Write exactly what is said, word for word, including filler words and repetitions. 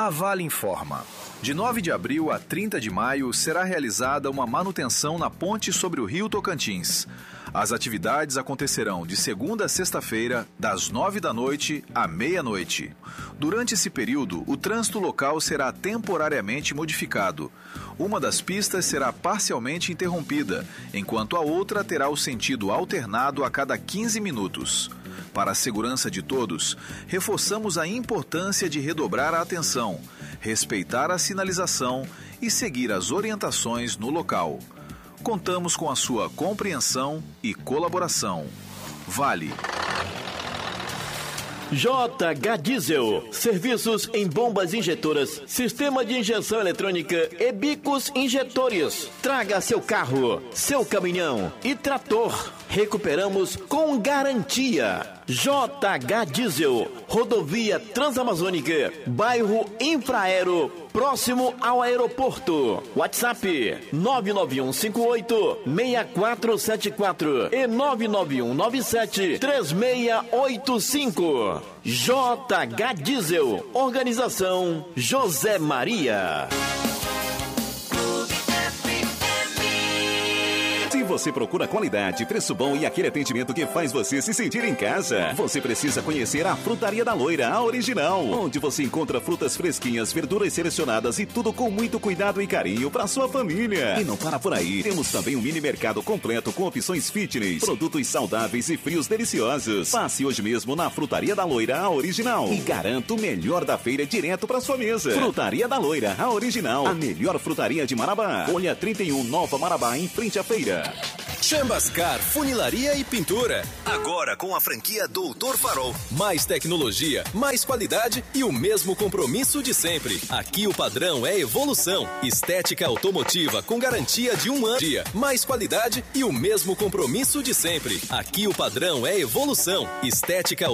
A Vale informa. De nove de abril a trinta de maio será realizada uma manutenção na ponte sobre o Rio Tocantins. As atividades acontecerão de segunda a sexta-feira, das nove da noite à meia-noite. Durante esse período, o trânsito local será temporariamente modificado. Uma das pistas será parcialmente interrompida, enquanto a outra terá o sentido alternado a cada quinze minutos. Para a segurança de todos, reforçamos a importância de redobrar a atenção, respeitar a sinalização e seguir as orientações no local. Contamos com a sua compreensão e colaboração. Vale. J H Diesel, serviços em bombas injetoras, sistema de injeção eletrônica e bicos injetores. Traga seu carro, seu caminhão e trator. Recuperamos com garantia. J H Diesel, rodovia Transamazônica, bairro Infraero, próximo ao aeroporto. WhatsApp nove nove um cinco oito, seis quatro sete quatro e nove nove um nove sete, três seis oito cinco. J H Diesel, organização José Maria. Se você procura qualidade, preço bom e aquele atendimento que faz você se sentir em casa, você precisa conhecer a Frutaria da Loira, a original, onde você encontra frutas fresquinhas, verduras selecionadas e tudo com muito cuidado e carinho para sua família. E não para por aí, temos também um mini mercado completo com opções fitness, produtos saudáveis e frios deliciosos. Passe hoje mesmo na Frutaria da Loira, a original, e garanta o melhor da feira direto para sua mesa. Frutaria da Loira, a original, a melhor frutaria de Marabá. Folha trinta e um, Nova Marabá, em frente à feira. Chambascar, funilaria e pintura. Agora com a franquia Doutor Farol. Mais tecnologia, mais qualidade e o mesmo compromisso de sempre. Aqui o padrão é evolução. Estética automotiva com garantia de um ano. Mais qualidade e o mesmo compromisso de sempre. Aqui o padrão é evolução. Estética